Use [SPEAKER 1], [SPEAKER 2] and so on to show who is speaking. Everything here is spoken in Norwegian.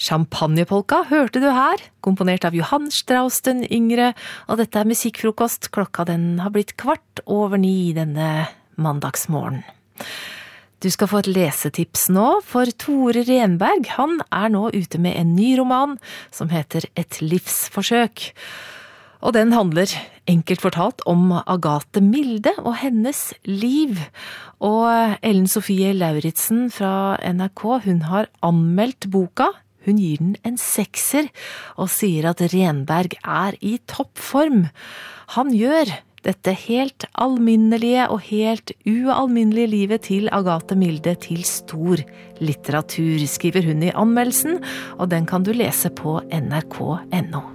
[SPEAKER 1] Champagnepolka hørte du her, komponert av Johann Strauss den yngre, og dette musikkfrokost. Klokka den har blitt 8:15 denne mandagsmorgen. Du skal få et lesetips nå, for Tore Renberg, han nå ute med en ny roman som heter Et livsforsøk. Og den handler, enkelt fortalt, om Agathe Milde og hennes liv. Og Ellen Sofie Lauritsen fra NRK, hun har anmeldt boka. Hun gir den en 6, og sier at Renberg i toppform. Han gjør dette helt alminnelige og helt ualminnelige livet til Agathe Milde til stor litteratur, skriver hun i anmeldelsen, og den kan du lese på nrk.no.